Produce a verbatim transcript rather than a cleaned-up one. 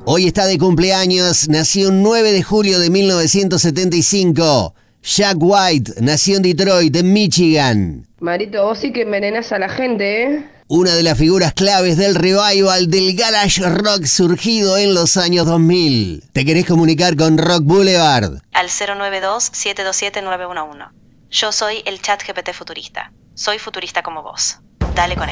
Hoy está de cumpleaños, nació el nueve de julio de mil novecientos setenta y cinco. Jack White nació en Detroit, en Michigan. Marito, vos sí que envenenás a la gente, ¿eh? Una de las figuras claves del revival del garage rock surgido en los años dos mil. ¿Te querés comunicar con Rock Boulevard? Al cero nueve dos, siete dos siete, nueve uno uno. Yo soy el Chat G P T futurista. Soy futurista como vos. Dale con él.